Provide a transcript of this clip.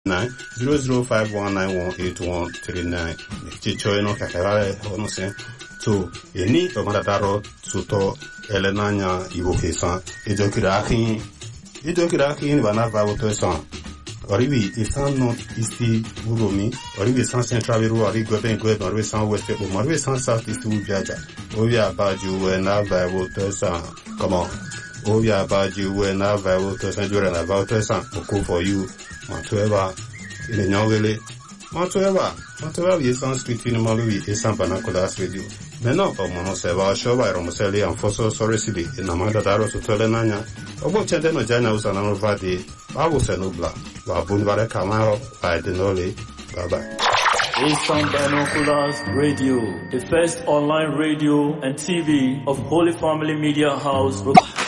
0051918139 chicho no kakara ono se to eni to madataro suto elenanya ivokesan ejokirakin bana vawoto san oribi isan not isti uromi oribi san central ru ori goben oribi san west oribi san south east ubiaja obia baju na vawoto san come on obia baju na vawoto san jura na vawoto san oko for you matueva ile nyawele matueva ye san street ni maluwi isan banakola radio Maintenant, comme on sait, va choisir on sait les enforceurs sur récit et n'a pas d'arrêt sur tous les nania. Au bout de nos jeunes, nous allons voir des babous et nous blancs. Va bon voir Camaro, va être nolé. Bye bye. Eastern Binoculars Radio, the first online radio and TV of Holy Family Media House.